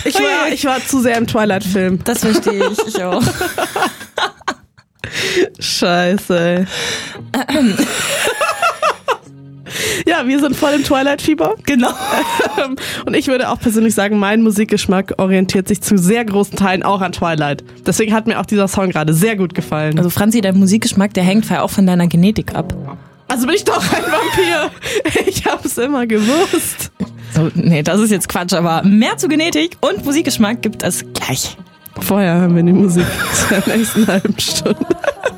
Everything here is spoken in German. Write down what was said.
Ich war zu sehr im Twilight-Film. Das verstehe ich auch. Scheiße. Ja, wir sind voll im Twilight-Fieber. Genau. Und ich würde auch persönlich sagen, mein Musikgeschmack orientiert sich zu sehr großen Teilen auch an Twilight. Deswegen hat mir auch dieser Song gerade sehr gut gefallen. Also Franzi, dein Musikgeschmack, der hängt auch von deiner Genetik ab. Also bin ich doch ein Vampir. Ich hab's immer gewusst. So, nee, das ist jetzt Quatsch, aber mehr zu Genetik und Musikgeschmack gibt es gleich. Vorher hören wir die Musik zur nächsten halben Stunde.